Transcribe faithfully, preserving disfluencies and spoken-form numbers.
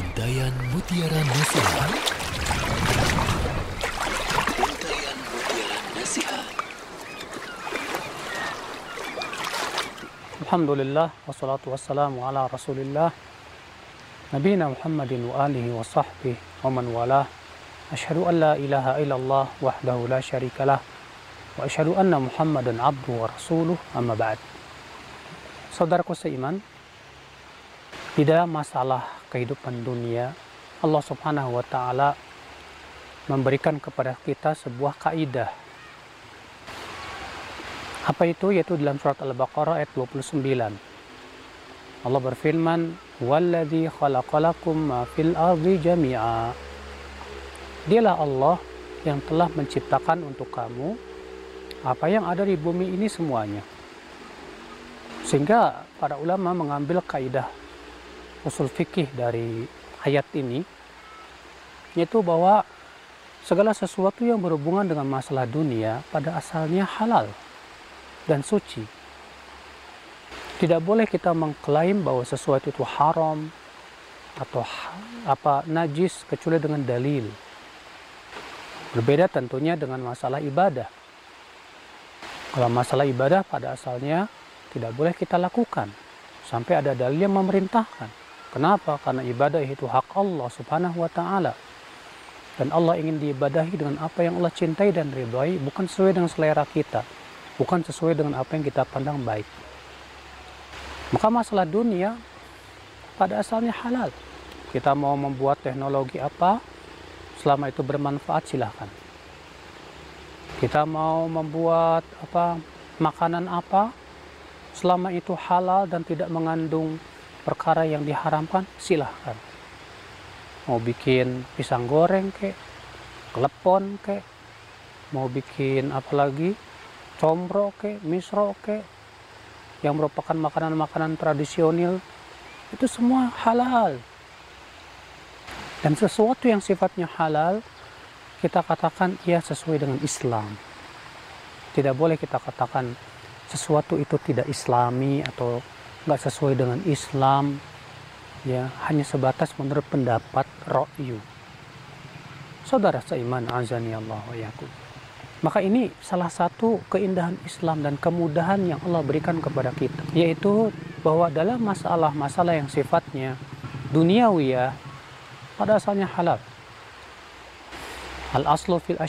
Untayan Mutiara Nasihat. Untayan Mutiara Nasihat. Alhamdulillah, wassalatu wassalamu ala rasulillah Nabina Muhammadin wa alihi wa sahbihi wa man walah. Asyhadu an la ilaha illallah wahdahu la syarikalah wa asyhadu anna Muhammadan abduhu wa rasuluh, amma ba'd. Saudaraku seiman, di dalam masalah kehidupan dunia, Allah Subhanahu wa taala memberikan kepada kita sebuah kaidah. Apa itu? Yaitu dalam surat Al-Baqarah ayat dua puluh sembilan. Allah berfirman, "Walladzi khalaqalakum ma fil ardi jami'a." Dialah Allah yang telah menciptakan untuk kamu apa yang ada di bumi ini semuanya. Sehingga para ulama mengambil kaidah usul fikih dari ayat ini, yaitu bahwa segala sesuatu yang berhubungan dengan masalah dunia pada asalnya halal dan suci. Tidak boleh kita mengklaim bahwa sesuatu itu haram atau apa najis kecuali dengan dalil. Berbeda tentunya dengan masalah ibadah. Kalau masalah ibadah pada asalnya tidak boleh kita lakukan sampai ada dalil yang memerintahkan. Kenapa? Karena ibadah itu hak Allah Subhanahu wa taala. Dan Allah ingin diibadahi dengan apa yang Allah cintai dan ridhai, bukan sesuai dengan selera kita, bukan sesuai dengan apa yang kita pandang baik. Maka masalah dunia pada asalnya halal. Kita mau membuat teknologi apa, selama itu bermanfaat silahkan. Kita mau membuat apa makanan apa, selama itu halal dan tidak mengandung perkara yang diharamkan, silahkan. Mau bikin pisang goreng kek, klepon kek, mau bikin apa lagi, combro kek, misro kek, yang merupakan makanan-makanan tradisional, itu semua halal. Dan sesuatu yang sifatnya halal, kita katakan ia sesuai dengan Islam. Tidak boleh kita katakan sesuatu itu tidak islami atau nggak sesuai dengan Islam, ya, hanya sebatas menurut pendapat ra'yu. Saudara seiman, azani Allah wa yakum. Maka ini salah satu keindahan Islam dan kemudahan yang Allah berikan kepada kita, yaitu bahwa dalam masalah-masalah yang sifatnya duniawiyah pada asalnya halal. Al-aslu fil